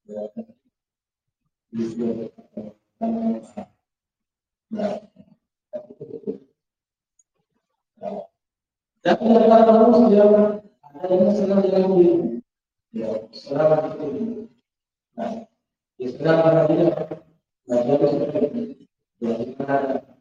Dan kita tahu sudah ada yang sedang dilalui, ya, selama itu. Nah, Islam berada di dalam